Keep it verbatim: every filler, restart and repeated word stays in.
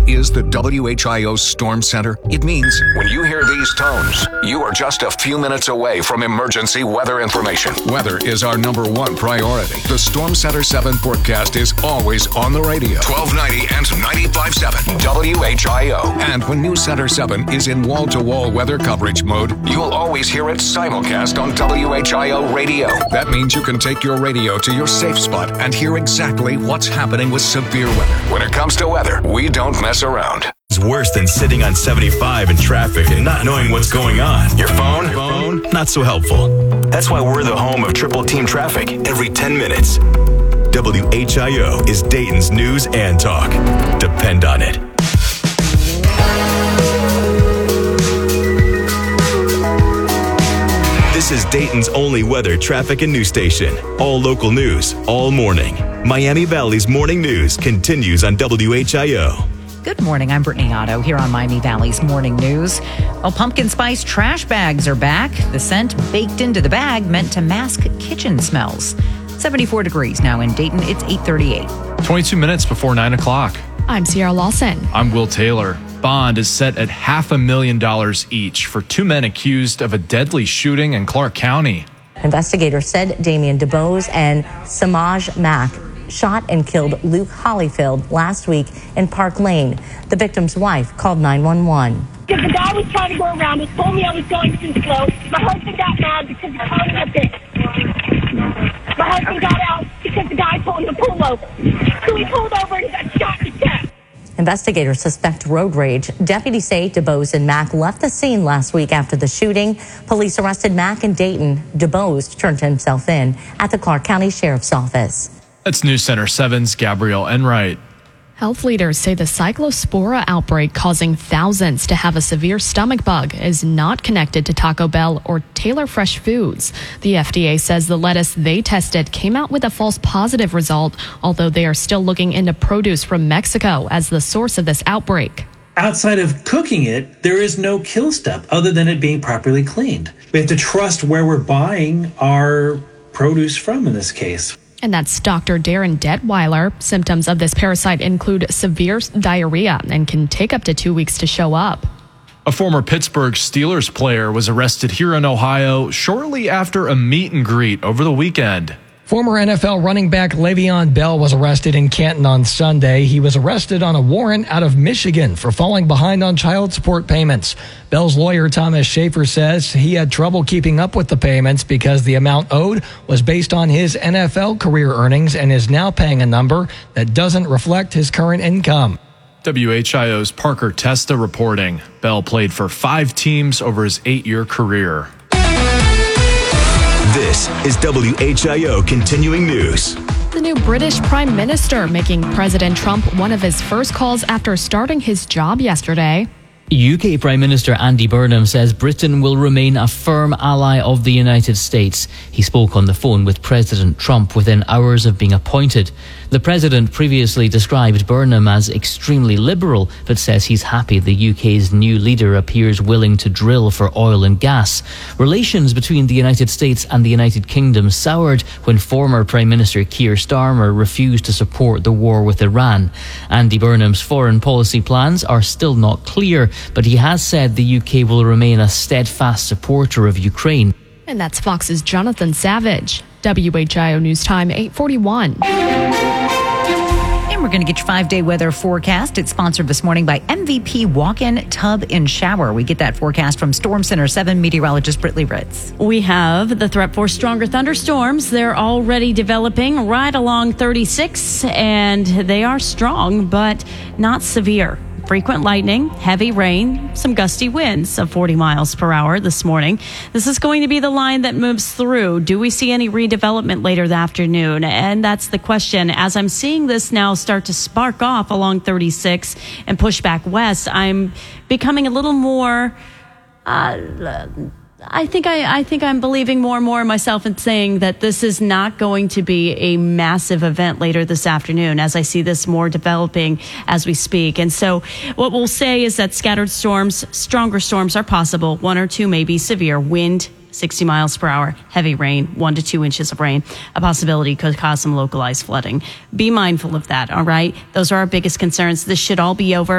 is the W H I O Storm Center? It means when you hear these tones, you are just a few minutes away from emergency weather information. Weather is our number one priority. The Storm Center seven forecast is always on the radio. twelve ninety and ninety-five point seven W H I O. And when News Center seven is in wall-to-wall weather coverage mode, you'll always hear it simulcast on W H I O radio. That means you can take your radio to your safe spot and hear exactly what's happening with severe weather. When it comes to weather, we don't mess around. It's worse than sitting on seventy-five in traffic and not knowing what's going on. Your phone? Your phone? Not so helpful. That's why we're the home of Triple Team Traffic every ten minutes. W H I O is Dayton's news and talk. Depend on it. This is Dayton's only weather, traffic, and news station. All local news, all morning. Miami Valley's morning news continues on W H I O. Good morning. I'm Brittany Otto here on Miami Valley's morning news. Well, pumpkin spice trash bags are back. The scent baked into the bag meant to mask kitchen smells. seventy-four degrees now in Dayton. It's eight thirty-eight. twenty-two minutes before nine o'clock. I'm Sierra Lawson. I'm Will Taylor. Bond is set at half a million dollars each for two men accused of a deadly shooting in Clark County. Investigators said Damian DeBose and Samaj Mack shot and killed Luke Hollyfield last week in Park Lane. The victim's wife called nine one one. Because the guy was trying to go around, he told me I was going too slow. My husband got mad because the car was a bit. My husband got out because the guy told him to pull over. So he pulled over and got shot to death. Investigators suspect road rage. Deputies say DeBose and Mack left the scene last week after the shooting. Police arrested Mack in Dayton. DeBose turned himself in at the Clark County Sheriff's Office. That's News Center seven's Gabrielle Enright. Health leaders say the cyclospora outbreak causing thousands to have a severe stomach bug is not connected to Taco Bell or Taylor Fresh Foods. The F D A says the lettuce they tested came out with a false positive result, although they are still looking into produce from Mexico as the source of this outbreak. Outside of cooking it, there is no kill step other than it being properly cleaned. We have to trust where we're buying our produce from in this case. And that's Doctor Darren Detweiler. Symptoms of this parasite include severe diarrhea and can take up to two weeks to show up. A former Pittsburgh Steelers player was arrested here in Ohio shortly after a meet and greet over the weekend. Former N F L running back Le'Veon Bell was arrested in Canton on Sunday. He was arrested on a warrant out of Michigan for falling behind on child support payments. Bell's lawyer, Thomas Schaefer, says he had trouble keeping up with the payments because the amount owed was based on his N F L career earnings and is now paying a number that doesn't reflect his current income. W H I O's Parker Testa reporting. Bell played for five teams over his eight-year career. This is W H I O Continuing News. The new British Prime Minister making President Trump one of his first calls after starting his job yesterday. U K Prime Minister Andy Burnham says Britain will remain a firm ally of the United States. He spoke on the phone with President Trump within hours of being appointed. The president previously described Burnham as extremely liberal, but says he's happy the U K's new leader appears willing to drill for oil and gas. Relations between the United States and the United Kingdom soured when former Prime Minister Keir Starmer refused to support the war with Iran. Andy Burnham's foreign policy plans are still not clear, but he has said the U K will remain a steadfast supporter of Ukraine. And that's Fox's Jonathan Savage. W H I O News Time, eight forty-one. And we're going to get your five-day weather forecast. It's sponsored this morning by M V P Walk-In Tub and Shower. We get that forecast from Storm Center seven meteorologist Brittany Ritz. We have the threat for stronger thunderstorms. They're already developing right along thirty-six, and they are strong, but not severe. Frequent lightning, heavy rain, some gusty winds of forty miles per hour this morning. This is going to be the line that moves through. Do we see any redevelopment later this afternoon? And that's the question. As I'm seeing this now start to spark off along thirty-six and push back west, I'm becoming a little more... Uh, I think I, I think I'm believing more and more in myself and saying that this is not going to be a massive event later this afternoon as I see this more developing as we speak. And so what we'll say is that scattered storms, stronger storms are possible. One or two may be severe. Wind, sixty miles per hour, heavy rain, one to two inches of rain. A possibility could cause some localized flooding. Be mindful of that, all right? Those are our biggest concerns. This should all be over